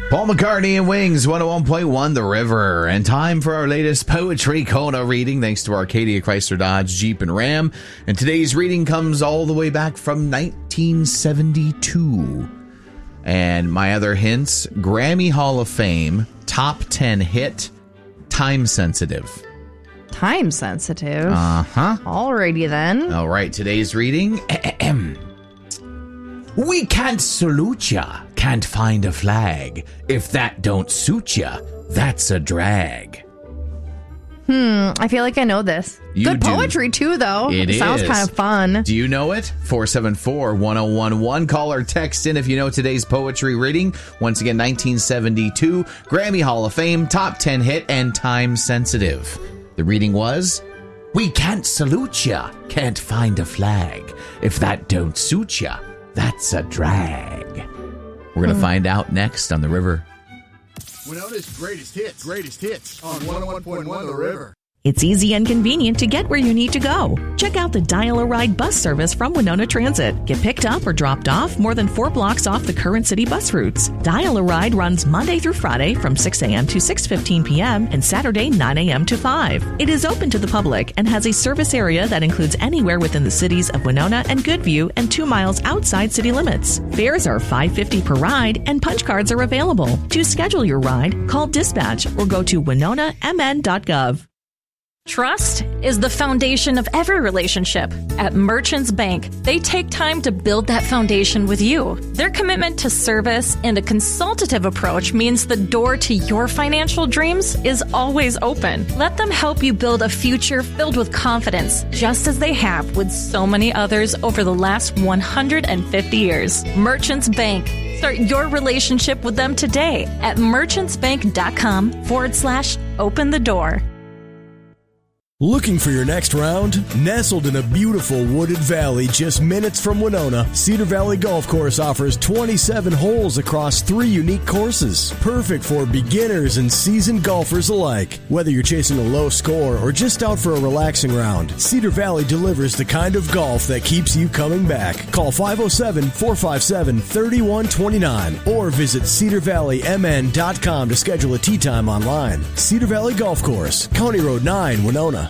Paul McCartney and Wings, 101.1 The River. And time for our latest Poetry Kona reading, thanks to Arcadia, Chrysler, Dodge, Jeep, and Ram. And today's reading comes all the way back from 1972. And my other hints, Grammy Hall of Fame, top 10 hit, Time Sensitive. Time sensitive? Uh-huh. Alrighty then. All right, today's reading. We can't salute ya, can't find a flag. If that don't suit ya, that's a drag. I feel like I know this. You Good do. Poetry too, though. It sounds is. kind of fun. Do you know it? 474-1011. Call or text in if you know today's poetry reading. Once again, 1972, Grammy Hall of Fame, top 10 hit, and time sensitive. The reading was, we can't salute ya, can't find a flag. If that don't suit ya, that's a drag. We're going to find out next on The River. Winona's greatest hits on 101.1 The River. It's easy and convenient to get where you need to go. Check out the Dial-A-Ride bus service from Winona Transit. Get picked up or dropped off more than 4 blocks off the current city bus routes. Dial-A-Ride runs Monday through Friday from 6 a.m. to 6:15 p.m. and Saturday 9 a.m. to 5. It is open to the public and has a service area that includes anywhere within the cities of Winona and Goodview and 2 miles outside city limits. Fares are $5.50 per ride and punch cards are available. To schedule your ride, call dispatch or go to winonamn.gov. Trust is the foundation of every relationship. At Merchants Bank, they take time to build that foundation with you. Their commitment to service and a consultative approach means the door to your financial dreams is always open. Let them help you build a future filled with confidence, just as they have with so many others over the last 150 years. Merchants Bank. Start your relationship with them today at merchantsbank.com/open the door. Looking for your next round? Nestled in a beautiful wooded valley just minutes from Winona, Cedar Valley Golf Course offers 27 holes across 3 unique courses. Perfect for beginners and seasoned golfers alike. Whether you're chasing a low score or just out for a relaxing round, Cedar Valley delivers the kind of golf that keeps you coming back. Call 507-457-3129 or visit cedarvalleymn.com to schedule a tee time online. Cedar Valley Golf Course, County Road 9, Winona.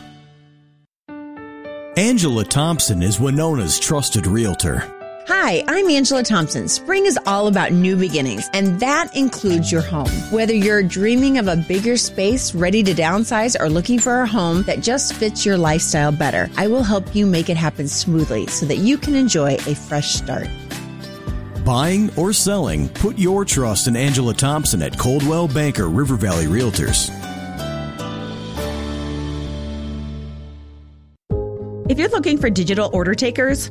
Angela Thompson is Winona's trusted realtor. Hi, I'm Angela Thompson. Spring is all about new beginnings, and that includes your home. Whether you're dreaming of a bigger space, ready to downsize, or looking for a home that just fits your lifestyle better, I will help you make it happen smoothly so that you can enjoy a fresh start. Buying or selling, put your trust in Angela Thompson at Coldwell Banker River Valley Realtors. If you're looking for digital order takers,